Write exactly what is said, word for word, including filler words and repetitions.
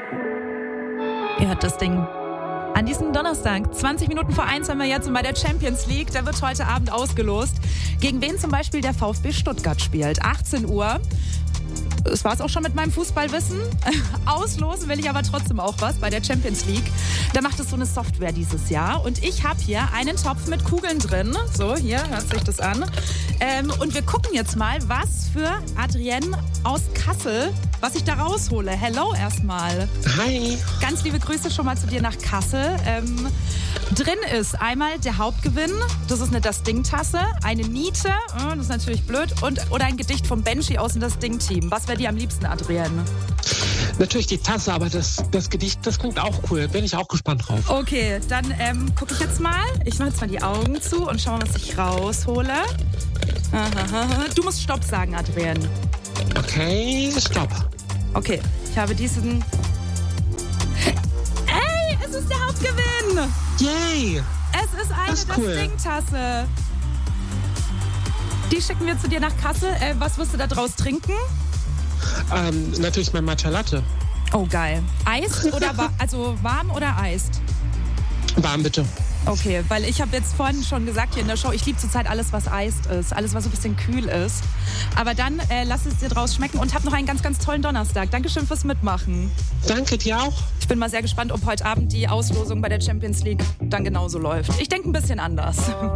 Ihr hört das Ding. An diesem Donnerstag, zwanzig Minuten vor eins, haben wir jetzt bei der Champions League. Da wird heute Abend ausgelost, gegen wen zum Beispiel der VfB Stuttgart spielt. achtzehn Uhr. Das war es auch schon mit meinem Fußballwissen. Auslosen will ich aber trotzdem auch was bei der Champions League. Da macht es so eine Software dieses Jahr. Und ich habe hier einen Topf mit Kugeln drin. So, hier, hört sich das an. Ähm, und wir gucken jetzt mal, was für Adrienne aus Kassel, was ich da raushole. Hello erstmal. Hi. Ganz liebe Grüße schon mal zu dir nach Kassel. Ähm, drin ist einmal der Hauptgewinn. Das ist eine Das Ding-Tasse. Eine Niete, das ist natürlich blöd. Und, oder ein Gedicht vom Benji aus dem Das Ding-Team. Was wäre dir am liebsten, Adrienne? Natürlich die Tasse, aber das, das Gedicht, das klingt auch cool. Bin ich auch gespannt drauf. Okay, dann ähm, gucke ich jetzt mal. Ich mache jetzt mal die Augen zu und schau mal, was ich raushole. Aha. Du musst Stopp sagen, Adrienne. Okay, Stopp. Okay, ich habe diesen... Ey, es ist der Hauptgewinn! Yay! Es ist eine Das ist Das cool. Ding-Tasse. Die schicken wir zu dir nach Kassel. Äh, was wirst du da draus trinken? Ähm, natürlich mein Matcha Latte. Oh, geil. Eist oder wa- also warm oder eist? Warm bitte. Okay, weil ich habe jetzt vorhin schon gesagt hier in der Show, ich liebe zurzeit alles, was eist ist, alles, was so ein bisschen kühl ist. Aber dann äh, lass es dir draus schmecken und hab noch einen ganz, ganz tollen Donnerstag. Dankeschön fürs Mitmachen. Danke dir auch. Ich bin mal sehr gespannt, ob heute Abend die Auslosung bei der Champions League dann genauso läuft. Ich denke ein bisschen anders.